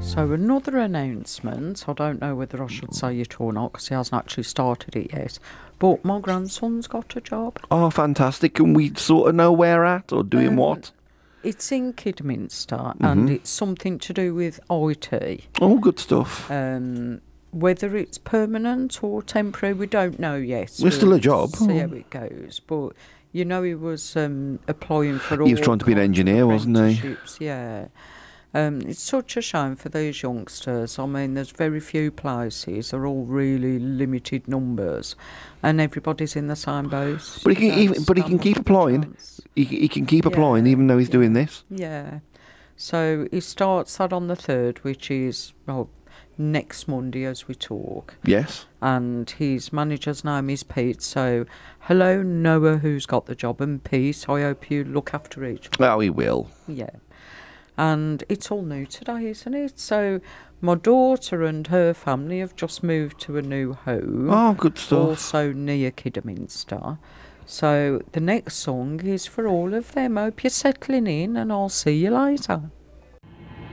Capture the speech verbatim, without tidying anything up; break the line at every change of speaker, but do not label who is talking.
So another announcement, I don't know whether I should say it or not because he hasn't actually started it yet, but my grandson's got a job.
Oh, fantastic. Can we sort of know where at or doing
Um,
what?
It's in Kidderminster and
Mhm.
it's something to do with I T.
Oh, good stuff.
Um, whether it's permanent or temporary, we don't know yet.
It's still a
We'll
job.
See how it goes. But you know, he was um, applying for all.
He was trying to be an
kinds of
engineer, wasn't he?
apprenticeships, Yeah. Um, it's such a shame for these youngsters. I mean, there's very few places. They're all really limited numbers, and everybody's in the same boat.
But he
You
can,
don't
even, but he can
stand
keep
a
applying.
chance.
He, he can keep applying
Yeah,
even though he's
yeah.
doing this.
Yeah. So he starts that on the third, which is well, next Monday as we talk.
Yes.
And his manager's name is Pete. So, hello, Noah, who's got the job, and Pete. I hope you look after each other.
Oh, he will.
Yeah. And it's all new today, isn't it? So, my daughter and her family have just moved to a new home.
Oh, good stuff.
Also near Kidderminster. So, the next song is for all of them. Hope you're settling in, and I'll see you later.